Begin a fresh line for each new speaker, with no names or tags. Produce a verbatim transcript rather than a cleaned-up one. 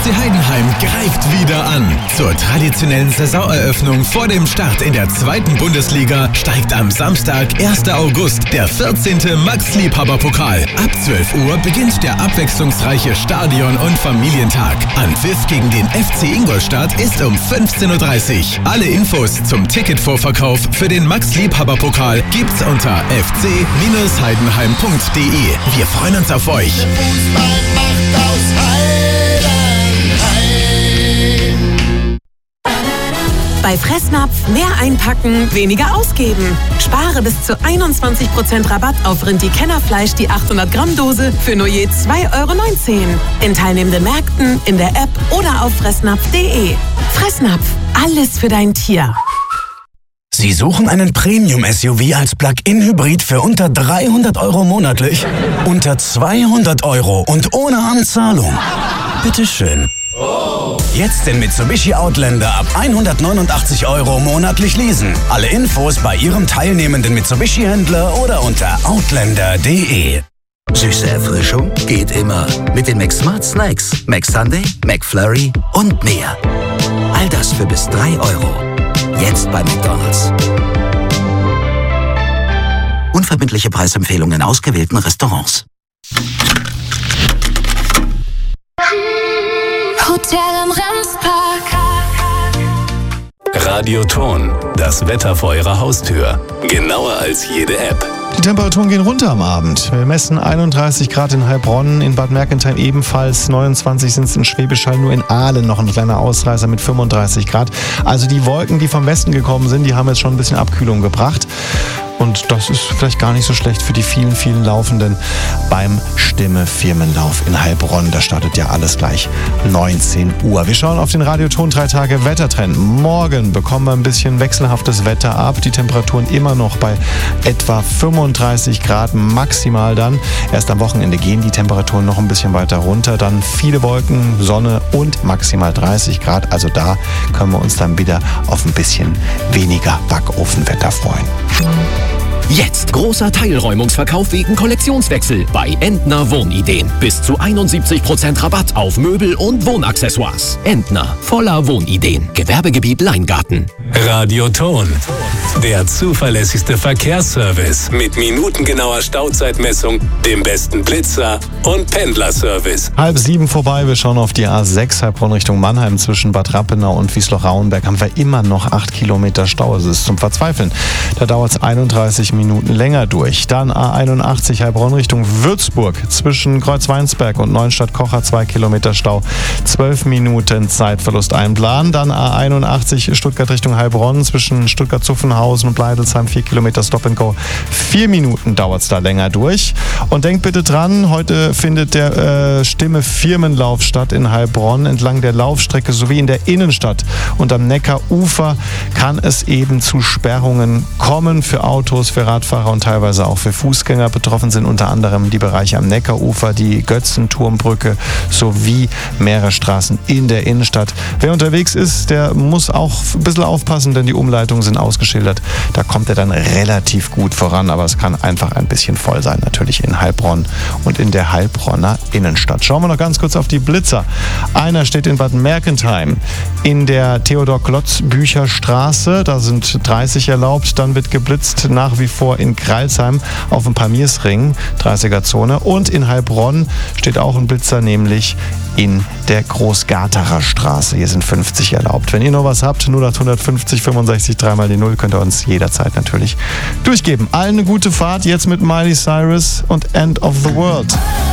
C Heidenheim greift wieder an. Zur traditionellen Saisoneröffnung vor dem Start in der zweiten Bundesliga steigt am Samstag, ersten August, der vierzehnte Max-Liebhaber-Pokal. Ab zwölf Uhr beginnt der abwechslungsreiche Stadion- und Familientag. Anpfiff gegen den F C Ingolstadt ist um fünfzehn Uhr dreißig. Alle Infos zum Ticketvorverkauf für den Max-Liebhaber-Pokal gibt's unter f c Bindestrich heidenheim punkt d e. Wir freuen uns auf euch.
Fußball macht aus Heidenheim.
Bei Fressnapf mehr einpacken, weniger ausgeben. Spare bis zu einundzwanzig Prozent Rabatt auf Rinti Kennerfleisch, die achthundert Gramm Dose für nur je zwei Euro neunzehn. In teilnehmenden Märkten, in der App oder auf fressnapf punkt de. Fressnapf, alles für dein Tier.
Sie suchen einen Premium-S U V als Plug-in-Hybrid für unter dreihundert Euro monatlich? Unter zweihundert Euro und ohne Anzahlung? Bitteschön. Jetzt den Mitsubishi Outlander ab hundertneunundachtzig Euro monatlich leasen. Alle Infos bei Ihrem teilnehmenden Mitsubishi-Händler oder unter outlander punkt de.
Süße Erfrischung geht immer. Mit den McSmart Snacks, McSunday, McFlurry und mehr. All das für bis drei Euro. Jetzt bei McDonald's. Unverbindliche Preisempfehlungen in ausgewählten Restaurants.
Hotel am Ramspark.
Radioton, das Wetter vor Ihrer Haustür. Genauer als jede App.
Die Temperaturen gehen runter am Abend. Wir messen einunddreißig Grad in Heilbronn, in Bad Mergentheim ebenfalls, neunundzwanzig sind es in Schwäbisch Hall, nur in Aalen noch ein kleiner Ausreißer mit fünfunddreißig Grad. Also die Wolken, die vom Westen gekommen sind, die haben jetzt schon ein bisschen Abkühlung gebracht. Und das ist vielleicht gar nicht so schlecht für die vielen, vielen Laufenden beim Stimme-Firmenlauf in Heilbronn. Da startet ja alles gleich neunzehn Uhr. Wir schauen auf den Radioton drei Tage Wettertrend. Morgen bekommen wir ein bisschen wechselhaftes Wetter ab. Die Temperaturen immer noch bei etwa fünfunddreißig Grad maximal dann. Erst am Wochenende gehen die Temperaturen noch ein bisschen weiter runter. Dann viele Wolken, Sonne und maximal dreißig Grad. Also da können wir uns dann wieder auf ein bisschen weniger Backofenwetter freuen.
Jetzt großer Teilräumungsverkauf wegen Kollektionswechsel bei Entner Wohnideen. Bis zu einundsiebzig Prozent Rabatt auf Möbel und Wohnaccessoires. Entner, voller Wohnideen. Gewerbegebiet Leingarten.
Radioton, der zuverlässigste Verkehrsservice mit minutengenauer Stauzeitmessung, dem besten Blitzer und Pendlerservice.
Halb sieben vorbei, wir schauen auf die A sechs Heilbronn Richtung Mannheim. Zwischen Bad Rappenau und Wiesloch-Rauenberg haben wir immer noch acht Kilometer Stau. Es ist zum Verzweifeln. Da dauert es einunddreißig Minuten länger durch. Dann A einundachtzig Heilbronn Richtung Würzburg. Zwischen Kreuzweinsberg und Neuenstadt-Kocher zwei Kilometer Stau. zwölf Minuten Zeitverlust einplanen. Dann A einundachtzig Stuttgart Richtung Heilbronn. Zwischen Stuttgart-Zuffenhausen und Bleidelsheim vier Kilometer Stop and Go. Vier Minuten dauert es da länger durch. Und denkt bitte dran, heute findet der äh, Stimme-Firmenlauf statt in Heilbronn. Entlang der Laufstrecke sowie in der Innenstadt. Und am Neckarufer kann es eben zu Sperrungen kommen für Autos, für Radfahrer und teilweise auch für Fußgänger. Betroffen sind unter anderem die Bereiche am Neckarufer, die Götzenturmbrücke sowie mehrere Straßen in der Innenstadt. Wer unterwegs ist, der muss auch ein bisschen aufpassen, denn die Umleitungen sind ausgeschildert. Da kommt er dann relativ gut voran, aber es kann einfach ein bisschen voll sein, natürlich in Heilbronn und in der Heilbronner Innenstadt. Schauen wir noch ganz kurz auf die Blitzer. Einer steht in Bad Mergentheim in der Theodor-Klotz-Bücher-Straße. Da sind dreißig erlaubt. Dann wird geblitzt nach wie vor in Greilsheim auf dem Palmiersring, dreißiger-Zone. Und in Heilbronn steht auch ein Blitzer, nämlich in der Großgarterer Straße. Hier sind fünfzig erlaubt. Wenn ihr noch was habt, null acht fünfzig fünfundsechzig drei mal die null, könnt ihr uns jederzeit natürlich durchgeben. Allen eine gute Fahrt, jetzt mit Miley Cyrus und End of the World.